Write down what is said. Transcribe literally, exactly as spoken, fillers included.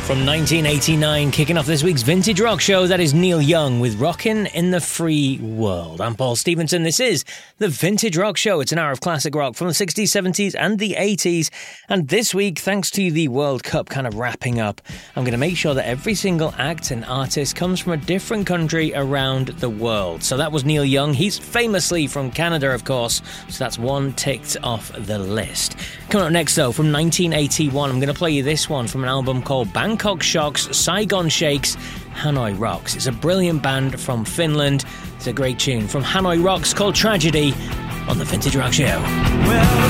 From nineteen eighty-nine, kicking off this week's Vintage Rock Show, that is Neil Young with Rockin' in the Free World. I'm Paul Stevenson. This is the Vintage Rock Show. It's an hour of classic rock from the sixties, seventies and the eighties. And this week, thanks to the World Cup kind of wrapping up, I'm going to make sure that every single act and artist comes from a different country around the world. So that was Neil Young. He's famously from Canada, of course. So that's one ticked off the list. Coming up next, though, from nineteen eighty-one, I'm going to play you this one from an album called Bangkok Shocks, Saigon Shakes, Hanoi Rocks. It's a brilliant band from Finland. It's a great tune from Hanoi Rocks called Tragedy on the Vintage Rock Show. Well,